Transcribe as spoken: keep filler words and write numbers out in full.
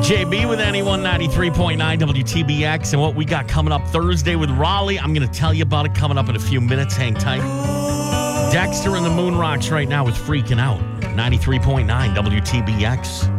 J B with anyone ninety-three point nine W T B X, and what we got coming up Thursday with Raleigh. I'm going to tell you about it coming up in a few minutes. Hang tight. Dexter and the Moon Rocks right now with Freaking Out. ninety-three point nine W T B X.